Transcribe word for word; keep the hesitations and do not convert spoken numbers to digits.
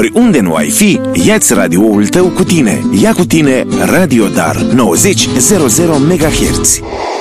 Oriunde nu ai fi, ia-ți radioul tău cu tine. Ia cu tine Radio Dar nouăzeci virgulă zero MHz.